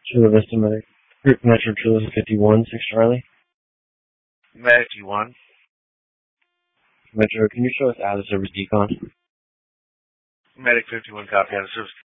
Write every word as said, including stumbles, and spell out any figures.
Chula Vista Medic. Group Metro Chula fifty-one, six Charlie. Medic T one. Metro, can you show us out of service decon? Medic fifty-one, copy out of service.